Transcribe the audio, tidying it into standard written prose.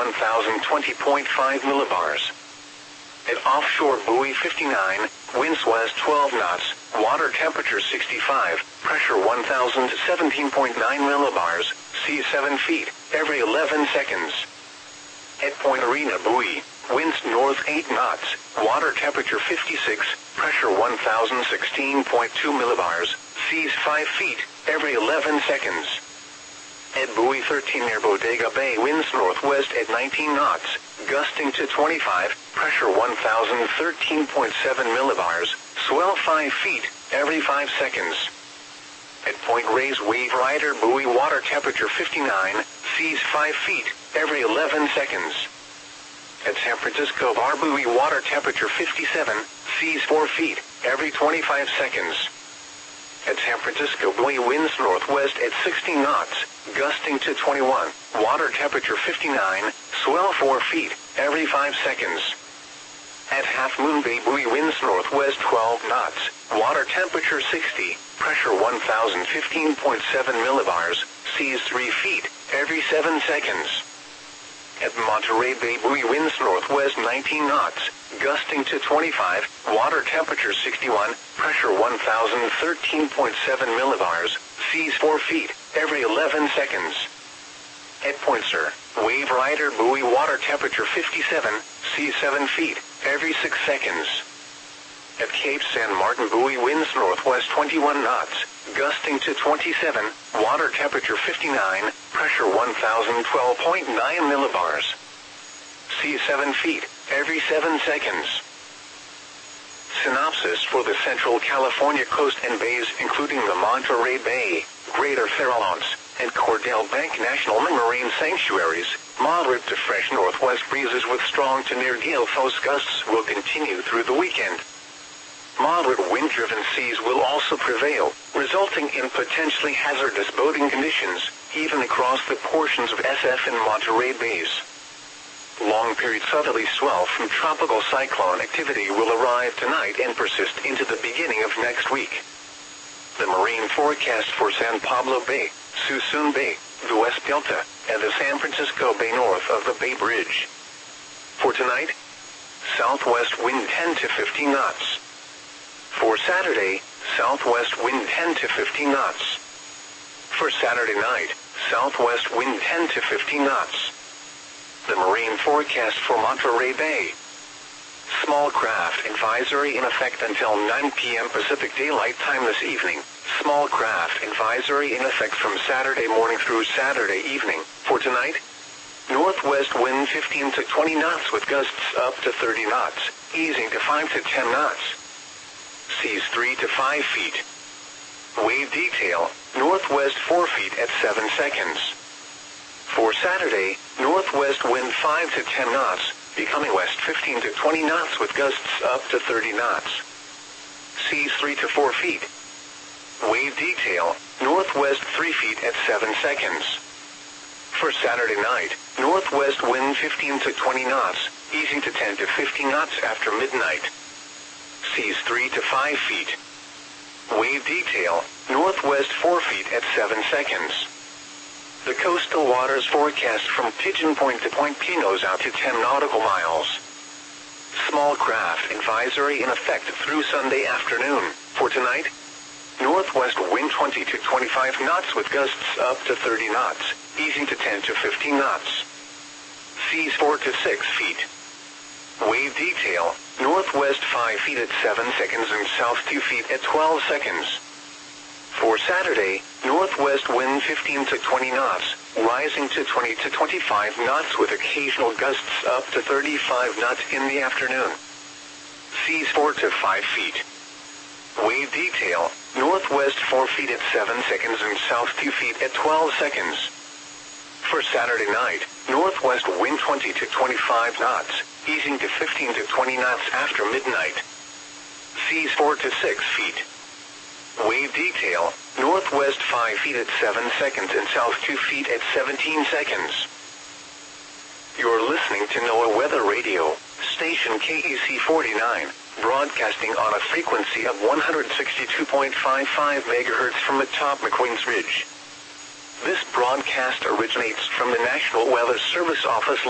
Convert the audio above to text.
1020.5 millibars. At offshore buoy 59, winds west 12 knots, water temperature 65, pressure 1017.9 millibars, sea 7 feet, every 11 seconds. At Point Arena buoy, winds north 8 knots, water temperature 56, pressure 1016.2 millibars, seas 5 feet, every 11 seconds. At buoy 13 near Bodega Bay, winds northwest at 19 knots, gusting to 25, pressure 1013.7 millibars, swell 5 feet, every 5 seconds. At Point Reyes Wave Rider buoy, water temperature 59, seas 5 feet, every 11 seconds. At San Francisco Bar buoy, water temperature 57, seas 4 feet, every 25 seconds. At San Francisco buoy, winds northwest at 16 knots, gusting to 21, water temperature 59, swell 4 feet, every 5 seconds. At Half Moon Bay buoy, winds northwest 12 knots, water temperature 60, pressure 1015.7 millibars, seas 3 feet, every 7 seconds. At Monterey Bay buoy, winds northwest 19 knots, gusting to 25, water temperature 61, pressure 1013.7 millibars, seas 4 feet, every 11 seconds. At Point Sur, Wave Rider buoy, water temperature 57, seas 7 feet, every 6 seconds. At Cape San Martin buoy, winds northwest 21 knots, gusting to 27, water temperature 59, pressure 1012.9 millibars. Seas 7 feet, every 7 seconds. Synopsis for the Central California coast and bays, including the Monterey Bay, Greater Farallones, and Cordell Bank National Marine Sanctuaries. Moderate to fresh northwest breezes with strong to near gale force gusts will continue through the weekend. Moderate wind-driven seas will also prevail, resulting in potentially hazardous boating conditions, even across the portions of SF and Monterey Bays. Long-period southerly swell from tropical cyclone activity will arrive tonight and persist into the beginning of next week. The marine forecast for San Pablo Bay, Suisun Bay, the West Delta, and the San Francisco Bay north of the Bay Bridge. For tonight, southwest wind 10 to 15 knots. For Saturday, southwest wind 10 to 15 knots. For Saturday night, southwest wind 10 to 15 knots. The marine forecast for Monterey Bay. Small craft advisory in effect until 9 p.m. Pacific Daylight Time this evening. Small craft advisory in effect from Saturday morning through Saturday evening. For tonight, northwest wind 15 to 20 knots with gusts up to 30 knots, easing to 5 to 10 knots. Seas 3 to 5 feet. Wave detail, northwest 4 feet at 7 seconds. For Saturday, northwest wind 5 to 10 knots, becoming west 15 to 20 knots with gusts up to 30 knots. Seas 3 to 4 feet. Wave detail, northwest 3 feet at 7 seconds. For Saturday night, northwest wind 15 to 20 knots, easing to 10 to 15 knots after midnight. Seas 3 to 5 feet. Wave detail, northwest 4 feet at 7 seconds. The coastal waters forecast from Pigeon Point to Point Pinos out to 10 nautical miles. Small craft advisory in effect through Sunday afternoon. For tonight, northwest wind 20 to 25 knots with gusts up to 30 knots, easing to 10 to 15 knots. Seas 4 to 6 feet. Wave detail, northwest 5 feet at 7 seconds and south 2 feet at 12 seconds. For Saturday, northwest wind 15 to 20 knots, rising to 20 to 25 knots with occasional gusts up to 35 knots in the afternoon. Seas 4 to 5 feet. Wave detail, northwest 4 feet at 7 seconds and south 2 feet at 12 seconds. For Saturday night, northwest wind 20 to 25 knots, easing to 15 to 20 knots after midnight. Seas 4 to 6 feet. Wave detail, northwest 5 feet at 7 seconds and south 2 feet at 17 seconds. You're listening to NOAA Weather Radio, station KEC 49, broadcasting on a frequency of 162.55 MHz from atop McQueen's Ridge. This broadcast originates from the National Weather Service Office